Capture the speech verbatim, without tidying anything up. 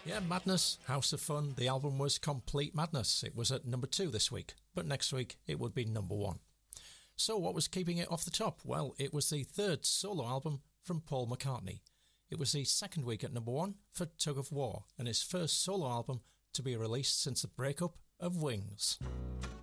Yeah, Madness, House of Fun. The album was Complete Madness. It was at number two this week, but next week it would be number one. So what was keeping it off the top? Well, it was the third solo album from Paul McCartney. It was the second week at number one for Tug of War, and his first solo album to be released since the breakup of Wings.